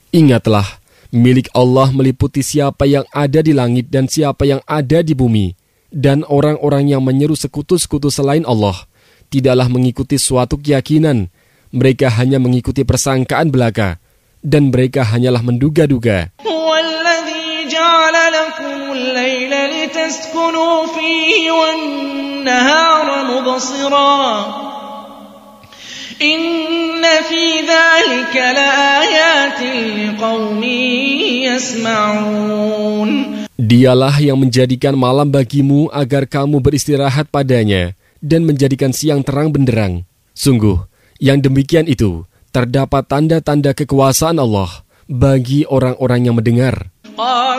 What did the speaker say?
Ingatlah, milik Allah meliputi siapa yang ada di langit dan siapa yang ada di bumi. Dan orang-orang yang menyeru sekutu-sekutu selain Allah tidaklah mengikuti suatu keyakinan. Mereka hanya mengikuti persangkaan belaka. Dan mereka hanyalah menduga-duga. Huwallazi ja'ala lakumul laila litaskunu fihi wan nahara mubsira. Inna fi dzalika laayatin liqaumin yasma'un. Dialah yang menjadikan malam bagimu agar kamu beristirahat padanya dan menjadikan siang terang benderang. Sungguh, yang demikian itu terdapat tanda-tanda kekuasaan Allah bagi orang-orang yang mendengar.